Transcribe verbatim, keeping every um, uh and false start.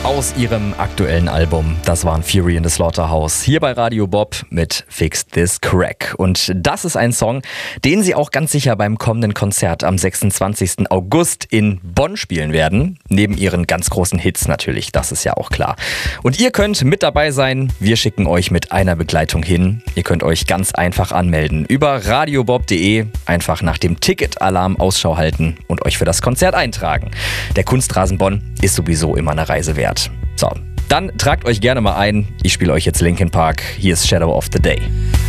aus ihrem aktuellen Album. Das waren Fury in the Slaughterhouse. Hier bei Radio Bob mit Fix This Crack. Und das ist ein Song, den sie auch ganz sicher beim kommenden Konzert am sechsundzwanzigsten August in Bonn spielen werden. Neben ihren ganz großen Hits natürlich, das ist ja auch klar. Und ihr könnt mit dabei sein. Wir schicken euch mit einer Begleitung hin. Ihr könnt euch ganz einfach anmelden. Über radiobob punkt de einfach nach dem Ticketalarm Ausschau halten und euch für das Konzert eintragen. Der Kunstrasen Bonn ist sowieso immer eine Reise wert. So, dann tragt euch gerne mal ein. Ich spiele euch jetzt Linkin Park. Hier ist Shadow of the Day.